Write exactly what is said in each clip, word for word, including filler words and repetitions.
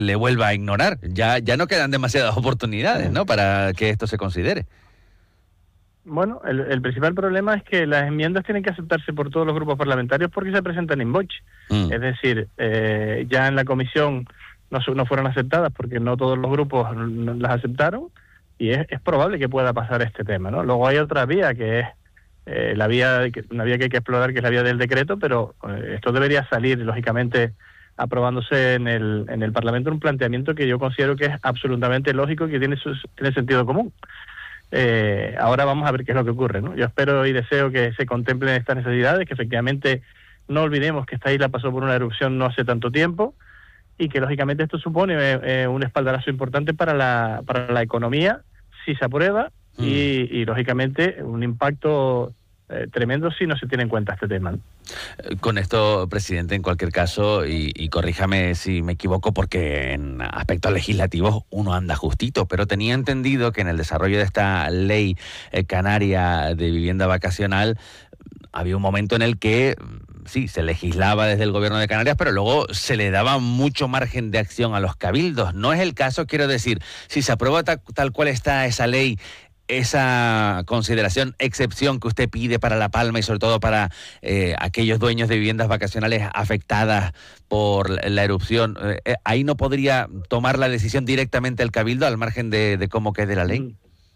le vuelva a ignorar. Ya, ya no quedan demasiadas oportunidades, ¿no?, para que esto se considere. Bueno, el, el principal problema es que las enmiendas tienen que aceptarse por todos los grupos parlamentarios porque se presentan in voce. Mm. Es decir, eh, ya en la comisión no, no fueron aceptadas porque no todos los grupos las aceptaron, y es, es probable que pueda pasar este tema, ¿no? Luego hay otra vía que es eh, la vía, una vía que hay que explorar, que es la vía del decreto, pero eh, esto debería salir, lógicamente, aprobándose en el, en el Parlamento, un planteamiento que yo considero que es absolutamente lógico y que tiene, sus, tiene sentido común. Eh, ahora vamos a ver qué es lo que ocurre, ¿no? Yo espero y deseo que se contemplen estas necesidades, que efectivamente no olvidemos que esta isla pasó por una erupción no hace tanto tiempo y que lógicamente esto supone eh, un espaldarazo importante para la, para la economía si se aprueba mm. y, y lógicamente un impacto eh, tremendo si no se tiene en cuenta este tema, ¿no? Con esto, presidente, en cualquier caso, y, y corríjame si me equivoco, porque en aspectos legislativos uno anda justito, pero tenía entendido que en el desarrollo de esta ley eh, canaria de vivienda vacacional había un momento en el que sí, se legislaba desde el gobierno de Canarias, pero luego se le daba mucho margen de acción a los cabildos. No es el caso, quiero decir, si se aprueba tal, tal cual está esa ley, esa consideración, excepción que usted pide para La Palma y sobre todo para eh, aquellos dueños de viviendas vacacionales afectadas por la erupción, eh, ¿ahí no podría tomar la decisión directamente el cabildo al margen de, de cómo quede la ley?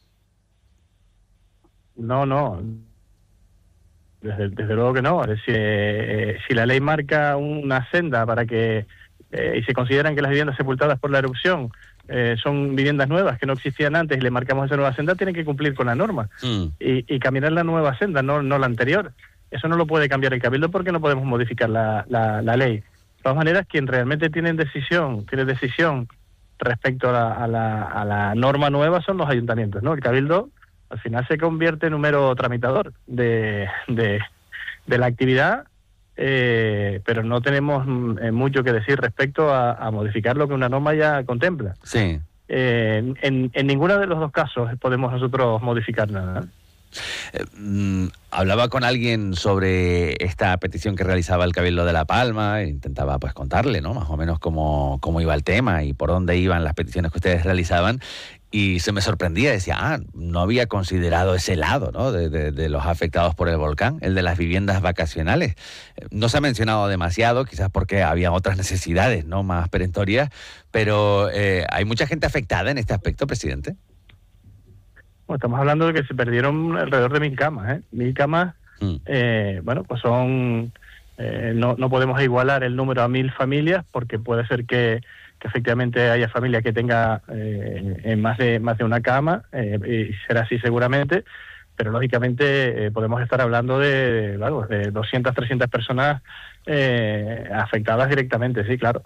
No, no. Desde, desde luego que no. Es decir, eh, si la ley marca una senda para que, eh, y se consideran que las viviendas sepultadas por la erupción Eh, son viviendas nuevas que no existían antes y le marcamos esa nueva senda, tienen que cumplir con la norma mm. y, y caminar la nueva senda, no, no la anterior. Eso no lo puede cambiar el cabildo porque no podemos modificar la, la, la ley. De todas maneras, quien realmente tiene decisión, tiene decisión respecto a la, a, la, a la norma nueva son los ayuntamientos, ¿no? El cabildo al final se convierte en un mero tramitador de, de, de la actividad. Eh, pero no tenemos eh, mucho que decir respecto a, a modificar lo que una norma ya contempla. Sí. Eh, en, en ninguno de los dos casos podemos nosotros modificar nada. Eh, mm, hablaba con alguien sobre esta petición que realizaba el Cabildo de La Palma, e intentaba pues contarle, ¿no?, más o menos cómo, cómo iba el tema y por dónde iban las peticiones que ustedes realizaban, y se me sorprendía, decía, ah, no había considerado ese lado, ¿no?, de, de, de los afectados por el volcán, el de las viviendas vacacionales. No se ha mencionado demasiado, quizás porque había otras necesidades, ¿no?, más perentorias, pero eh, ¿hay mucha gente afectada en este aspecto, presidente? Bueno, estamos hablando de que se perdieron alrededor de mil camas, ¿eh? Mil camas, mm. eh, bueno, pues son... Eh, no, no podemos igualar el número a mil familias porque puede ser que, que efectivamente haya familias que tenga eh, en más de más de una cama, eh, y será así seguramente, pero lógicamente eh, podemos estar hablando de, claro, de doscientas, trescientas personas eh, afectadas directamente, sí, claro.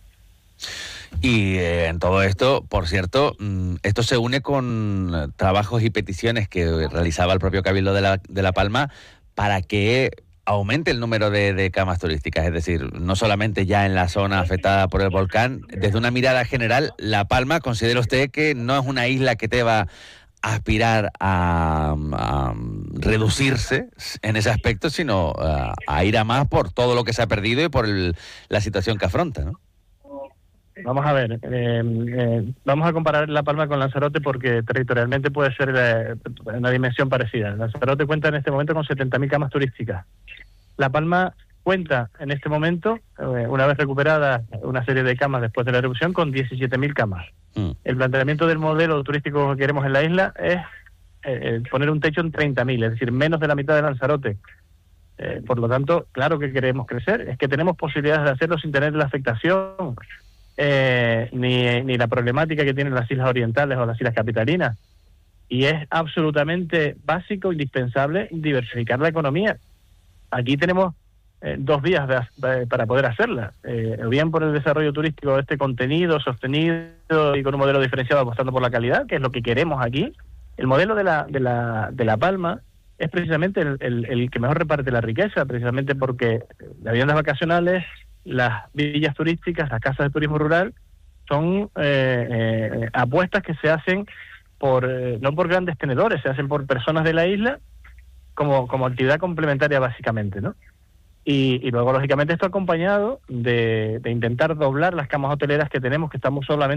Y eh, en todo esto, por cierto, esto se une con trabajos y peticiones que realizaba el propio Cabildo de La, de La Palma para que aumente el número de, de camas turísticas, es decir, no solamente ya en la zona afectada por el volcán. Desde una mirada general, La Palma, ¿considera usted que no es una isla que te va a aspirar a, a reducirse en ese aspecto, sino a, a ir a más por todo lo que se ha perdido y por el, la situación que afronta, ¿no? Vamos a ver, eh, eh, vamos a comparar La Palma con Lanzarote porque territorialmente puede ser eh, una dimensión parecida. Lanzarote cuenta en este momento con setenta mil camas turísticas. La Palma cuenta en este momento, eh, una vez recuperada una serie de camas después de la erupción, con diecisiete mil camas. Mm. El planteamiento del modelo turístico que queremos en la isla es eh, poner un techo en treinta mil, es decir, menos de la mitad de Lanzarote. Eh, por lo tanto, claro que queremos crecer, es que tenemos posibilidades de hacerlo sin tener la afectación Eh, ni, ni la problemática que tienen las islas orientales o las islas capitalinas. Y es absolutamente básico, indispensable, diversificar la economía. Aquí tenemos eh, dos vías de, de, para poder hacerla. Eh, bien por el desarrollo turístico de este contenido sostenido y con un modelo diferenciado apostando por la calidad, que es lo que queremos aquí. El modelo de la, de la, de la Palma es precisamente el, el, el que mejor reparte la riqueza, precisamente porque las viviendas vacacionales, las villas turísticas, las casas de turismo rural, son eh, eh, apuestas que se hacen por eh, no por grandes tenedores, se hacen por personas de la isla como, como actividad complementaria básicamente, ¿no? Y, y luego, lógicamente, esto acompañado de, de intentar doblar las camas hoteleras que tenemos, que estamos solamente